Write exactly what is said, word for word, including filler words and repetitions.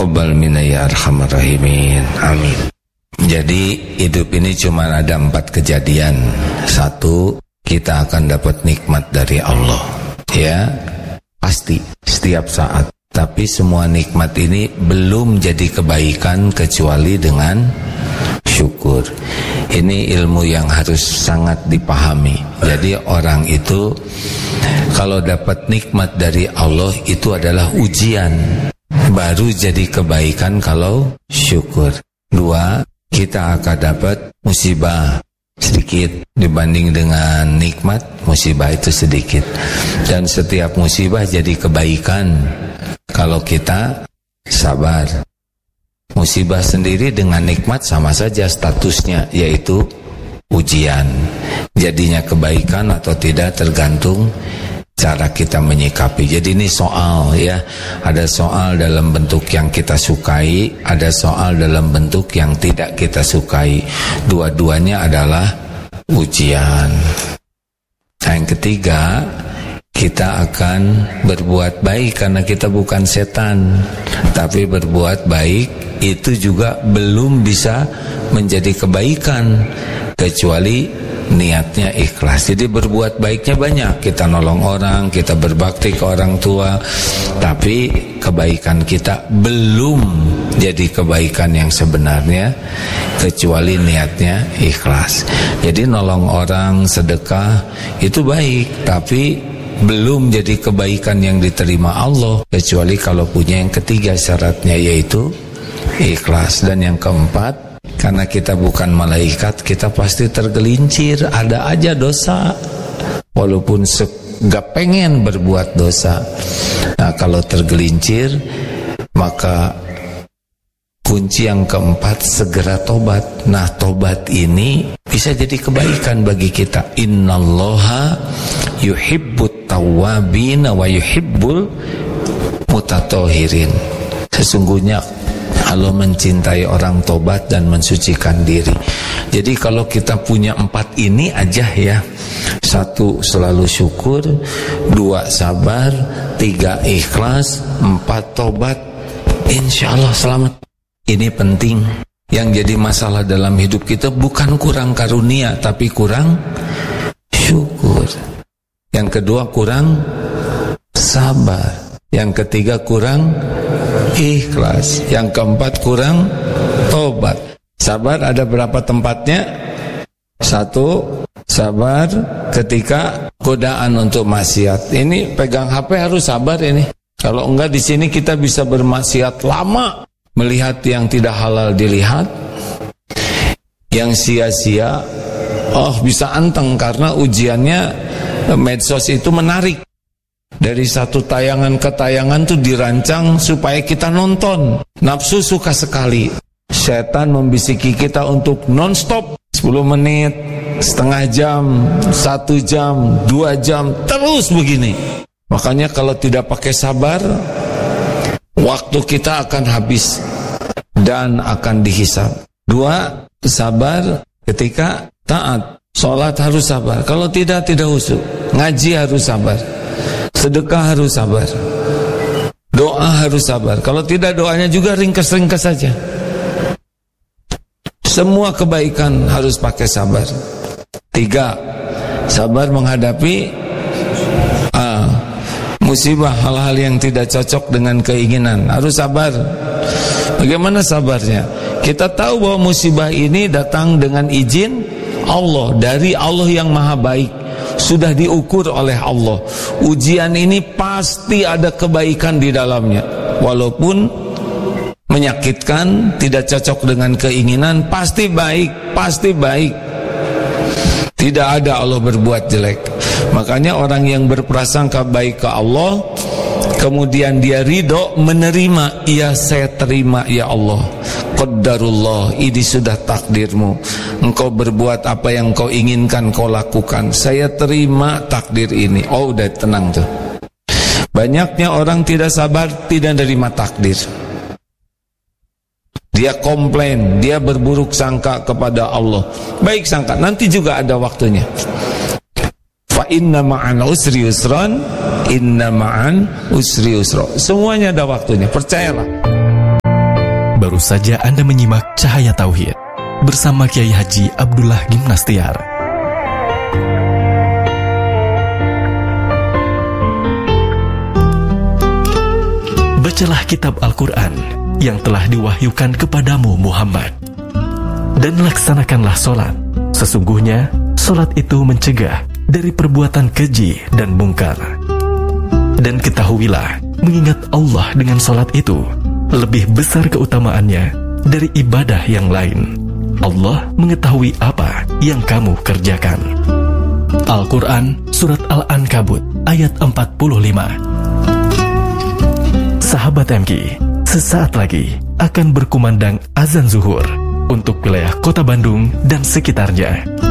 taqabbal minna ya arhamar rahimin. Amin. Jadi hidup ini cuma ada empat kejadian. Satu, kita akan dapat nikmat dari Allah. Ya, pasti setiap saat. Tapi semua nikmat ini belum jadi kebaikan kecuali dengan syukur. Ini ilmu yang harus sangat dipahami. Jadi orang itu kalau dapat nikmat dari Allah itu adalah ujian, baru jadi kebaikan kalau syukur. Dua, kita akan dapat musibah sedikit dibanding dengan nikmat, musibah itu sedikit. Dan setiap musibah jadi kebaikan kalau kita sabar. Musibah sendiri dengan nikmat sama saja statusnya, yaitu ujian. Jadinya kebaikan atau tidak tergantung cara kita menyikapi. Jadi ini soal ya, ada soal dalam bentuk yang kita sukai, ada soal dalam bentuk yang tidak kita sukai. Dua-duanya adalah ujian. Nah, yang ketiga, kita akan berbuat baik karena kita bukan setan. Tapi berbuat baik itu juga belum bisa menjadi kebaikan kecuali niatnya ikhlas. Jadi berbuat baiknya banyak, kita nolong orang, kita berbakti ke orang tua, tapi kebaikan kita belum jadi kebaikan yang sebenarnya kecuali niatnya ikhlas. Jadi nolong orang, sedekah itu baik, tapi belum jadi kebaikan yang diterima Allah kecuali kalau punya yang ketiga syaratnya, yaitu ikhlas. Dan yang keempat, karena kita bukan malaikat, kita pasti tergelincir, ada aja dosa walaupun gak pengen berbuat dosa. Nah, kalau tergelincir, maka kunci yang keempat, segera tobat. Nah, tobat ini bisa jadi kebaikan bagi kita. Innallaha yuhibbut tawwabin wa yuhibbul mutatahhirin. Sesungguhnya Allah mencintai orang tobat dan mensucikan diri. Jadi kalau kita punya empat ini aja ya, satu selalu syukur, dua sabar, tiga ikhlas, empat tobat, insya Allah selamat. Ini penting. Yang jadi masalah dalam hidup kita bukan kurang karunia, tapi kurang syukur. Yang kedua kurang sabar. Yang ketiga kurang ikhlas. Yang keempat kurang tobat. Sabar ada berapa tempatnya? Satu, sabar ketika godaan untuk maksiat. Ini pegang H P harus sabar ini. Kalau enggak di sini kita bisa bermaksiat lama. Melihat yang tidak halal dilihat, yang sia-sia, oh bisa anteng karena ujiannya medsos itu menarik. Dari satu tayangan ke tayangan tuh dirancang supaya kita nonton. Nafsu suka sekali. Setan membisiki kita untuk non-stop sepuluh menit, setengah jam, satu jam, dua jam, terus begini. Makanya kalau tidak pakai sabar, waktu kita akan habis dan akan dihisab. Dua, sabar ketika taat. Sholat harus sabar. Kalau tidak, tidak khusyuk. Ngaji harus sabar. Sedekah harus sabar. Doa harus sabar. Kalau tidak, doanya juga ringkas-ringkas saja. Semua kebaikan harus pakai sabar. Tiga, sabar menghadapi ah, musibah, hal-hal yang tidak cocok dengan keinginan. Harus sabar. Bagaimana sabarnya? Kita tahu bahwa musibah ini datang dengan izin Allah, dari Allah yang maha baik. Sudah diukur oleh Allah. Ujian ini pasti ada kebaikan di dalamnya. Walaupun menyakitkan, tidak cocok dengan keinginan, pasti baik, pasti baik. Tidak ada Allah berbuat jelek. Makanya orang yang berprasangka baik ke Allah, kemudian dia ridho menerima, ya saya terima ya Allah, qaddarullah, ini sudah takdirmu, engkau berbuat apa yang kau inginkan kau lakukan, saya terima takdir ini. Oh udah tenang tuh. Banyaknya orang tidak sabar, tidak menerima takdir. Dia komplain, dia berburuk sangka kepada Allah. Baik sangka, nanti juga ada waktunya. Fa inna ma'an usri yusran, inna ma'an usri yusra. Semuanya ada waktunya, percayalah. Baru saja Anda menyimak Cahaya Tauhid bersama Kiai Haji Abdullah Gimnastiar. Bacalah kitab Al-Quran yang telah diwahyukan kepadamu Muhammad, dan laksanakanlah solat. Sesungguhnya solat itu mencegah dari perbuatan keji dan mungkar. Dan ketahuilah, mengingat Allah dengan solat itu lebih besar keutamaannya dari ibadah yang lain. Allah mengetahui apa yang kamu kerjakan. Al-Quran Surat Al-Ankabut ayat empat puluh lima. Sahabat M Q, sesaat lagi akan berkumandang azan zuhur untuk wilayah Kota Bandung dan sekitarnya.